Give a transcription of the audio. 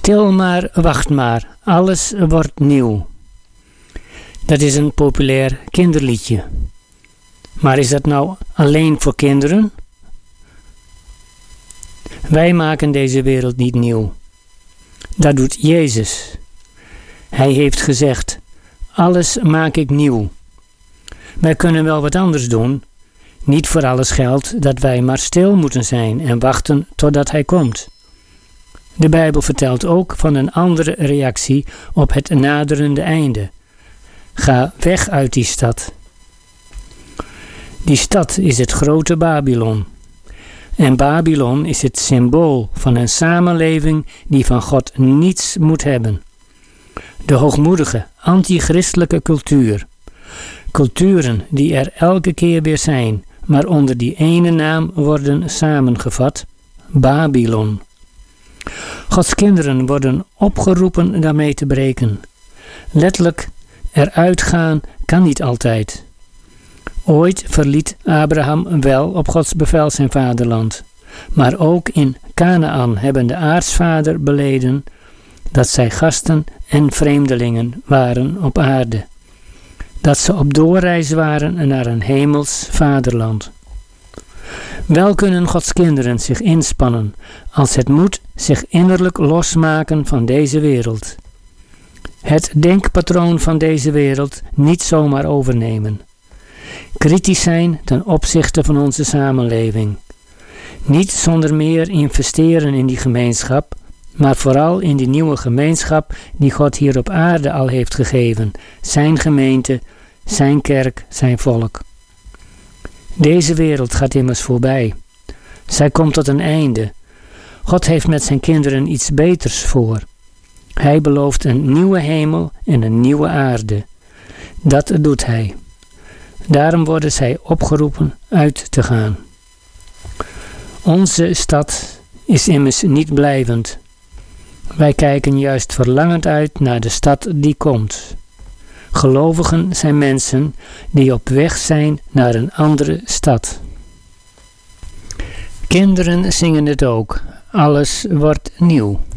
Stil maar, wacht maar, alles wordt nieuw. Dat is een populair kinderliedje. Maar is dat nou alleen voor kinderen? Wij maken deze wereld niet nieuw. Dat doet Jezus. Hij heeft gezegd, alles maak ik nieuw. Wij kunnen wel wat anders doen. Niet voor alles geldt dat wij maar stil moeten zijn en wachten totdat Hij komt. De Bijbel vertelt ook van een andere reactie op het naderende einde. Ga weg uit die stad. Die stad is het grote Babylon. En Babylon is het symbool van een samenleving die van God niets moet hebben. De hoogmoedige, antichristelijke cultuur. Culturen die er elke keer weer zijn, maar onder die ene naam worden samengevat: Babylon. Gods kinderen worden opgeroepen daarmee te breken. Letterlijk, eruit gaan kan niet altijd. Ooit verliet Abraham wel op Gods bevel zijn vaderland, maar ook in Kanaan hebben de aartsvader beleden dat zij gasten en vreemdelingen waren op aarde. Dat ze op doorreis waren naar een hemels vaderland. Wel kunnen Gods kinderen zich inspannen als het moet zich innerlijk losmaken van deze wereld. Het denkpatroon van deze wereld niet zomaar overnemen. Kritisch zijn ten opzichte van onze samenleving. Niet zonder meer investeren in die gemeenschap, maar vooral in die nieuwe gemeenschap die God hier op aarde al heeft gegeven. Zijn gemeente, zijn kerk, zijn volk. Deze wereld gaat immers voorbij. Zij komt tot een einde. God heeft met zijn kinderen iets beters voor. Hij belooft een nieuwe hemel en een nieuwe aarde. Dat doet hij. Daarom worden zij opgeroepen uit te gaan. Onze stad is immers niet blijvend. Wij kijken juist verlangend uit naar de stad die komt. Gelovigen zijn mensen die op weg zijn naar een andere stad. Kinderen zingen het ook. Alles wordt nieuw.